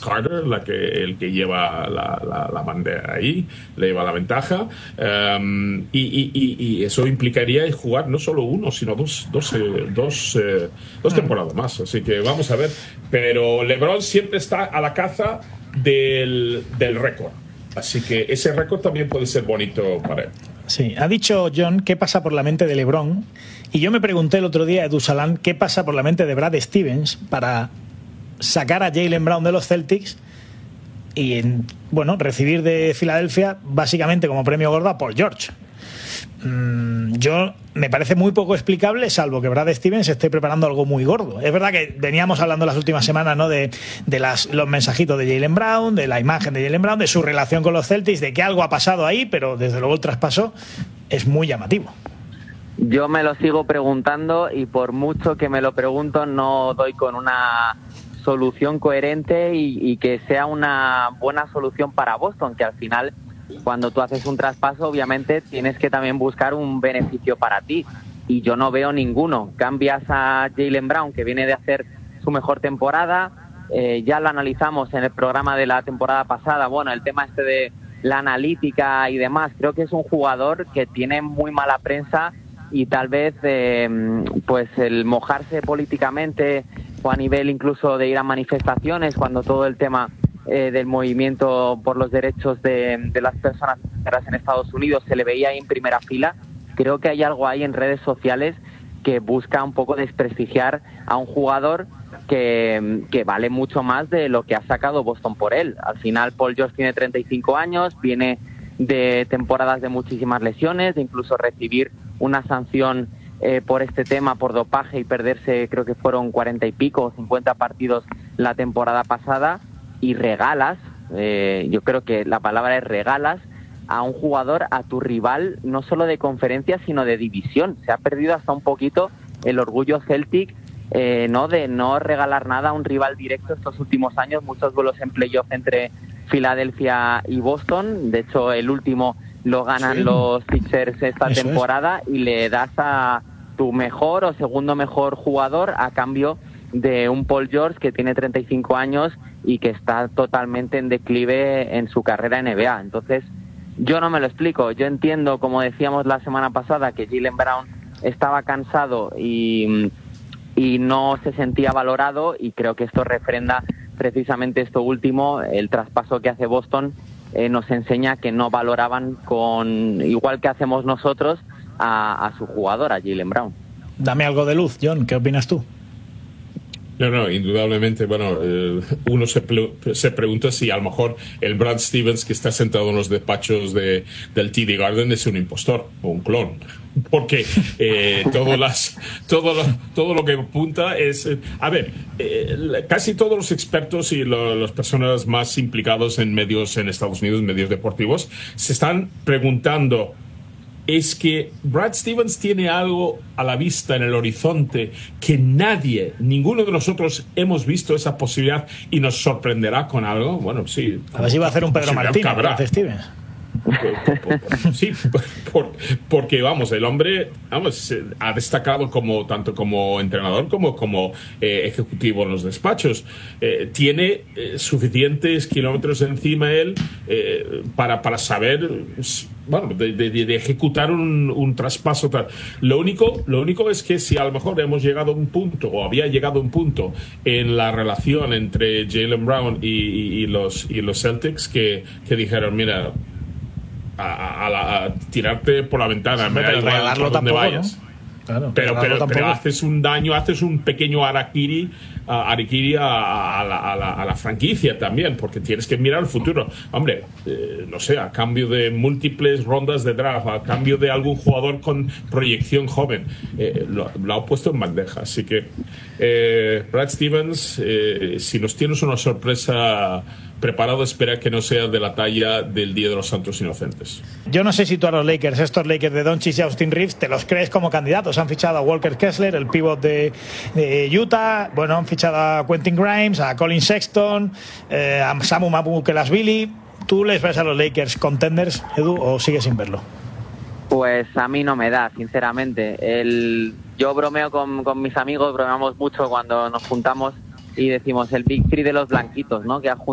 Carter el que lleva la bandera ahí, le lleva la ventaja, y eso implicaría jugar no solo uno, sino dos temporadas más. Así que vamos a ver. Pero LeBron siempre está a la caza del récord. Así que ese récord también puede ser bonito para él. Sí, ha dicho John qué pasa por la mente de LeBron, y yo me pregunté el otro día, Edu Salán, qué pasa por la mente de Brad Stevens para sacar a Jaylen Brown de los Celtics y, bueno, recibir de Filadelfia básicamente como premio gordo a Paul George. Yo me parece muy poco explicable, salvo que Brad Stevens esté preparando algo muy gordo. Es verdad que veníamos hablando las últimas semanas, ¿no?, de los mensajitos de Jaylen Brown, de la imagen de Jaylen Brown, de su relación con los Celtics, de que algo ha pasado ahí, pero desde luego el traspaso es muy llamativo. Yo me lo sigo preguntando, y por mucho que me lo pregunto no doy con una solución coherente y que sea una buena solución para Boston, que al final, cuando tú haces un traspaso, obviamente tienes que también buscar un beneficio para ti, y yo no veo ninguno. Cambias a Jaylen Brown, que viene de hacer su mejor temporada, ya lo analizamos en el programa de la temporada pasada, bueno, el tema este de la analítica y demás, creo que es un jugador que tiene muy mala prensa, y tal vez pues el mojarse políticamente o a nivel incluso de ir a manifestaciones, cuando todo el tema del movimiento por los derechos de las personas en Estados Unidos se le veía ahí en primera fila. Creo que hay algo ahí en redes sociales que busca un poco desprestigiar a un jugador que vale mucho más de lo que ha sacado Boston por él. Al final Paul George tiene 35 años, viene de temporadas de muchísimas lesiones, de incluso recibir una sanción por este tema, por dopaje, y perderse, creo que fueron 40 y pico, 50 partidos la temporada pasada, y regalas, yo creo que la palabra es regalas, a un jugador, a tu rival, no solo de conferencia, sino de división. Se ha perdido hasta un poquito el orgullo Celtic, no de no regalar nada a un rival directo estos últimos años. Muchos duelos en playoff entre Filadelfia y Boston, de hecho el último lo ganan los Sixers esta temporada, y le das a tu mejor o segundo mejor jugador a cambio de un Paul George que tiene 35 años y que está totalmente en declive en su carrera en NBA. Entonces, yo no me lo explico. Yo entiendo, como decíamos la semana pasada, que Jaylen Brown estaba cansado y no se sentía valorado, y creo que esto refrenda precisamente esto último. El traspaso que hace Boston nos enseña que no valoraban igual que hacemos nosotros a su jugador, a Jaylen Brown. Dame algo de luz, John, ¿qué opinas tú? No, indudablemente, bueno, uno se pregunta si a lo mejor el Brad Stevens que está sentado en los despachos del TD Garden es un impostor o un clon, porque todo lo que apunta es, a ver, casi todos los expertos y las personas más implicados en medios en Estados Unidos, medios deportivos, se están preguntando, es que Brad Stevens tiene algo a la vista en el horizonte que ninguno de nosotros hemos visto esa posibilidad, y nos sorprenderá con algo. Bueno, sí. A ver si va a hacer un Pedro Martínez, Brad Stevens. Sí, porque vamos, el hombre ha destacado tanto como entrenador como ejecutivo en los despachos. Tiene suficientes kilómetros encima él para saber, bueno, de ejecutar un traspaso. Lo único es que si a lo mejor hemos llegado a un punto, o había llegado a un punto en la relación entre Jaylen Brown y los Celtics, que dijeron, mira, a tirarte por la ventana, me da igual por donde vayas, ¿no? Claro, pero haces un daño, haces un pequeño harakiri a la franquicia también, porque tienes que mirar el futuro. Hombre, no sé, a cambio de múltiples rondas de draft, a cambio de algún jugador con proyección joven, lo ha puesto en bandeja. Así que Brad Stevens, si nos tienes una sorpresa preparado, espera que no sea de la talla del Día de los Santos Inocentes. Yo no sé si tú a los Lakers, estos Lakers de Doncic y Austin Reeves, te los crees como candidatos. Han fichado a Walker Kessler, el pívot de Utah. Bueno, han fichado a Quentin Grimes, a Colin Sexton, a Samu Mabukelashvili. ¿Tú les ves a los Lakers contenders, Edu, o sigues sin verlo? Pues a mí no me da, sinceramente. Yo bromeo con mis amigos, bromeamos mucho cuando nos juntamos y decimos el Big Three de los blanquitos, ¿no? Que ha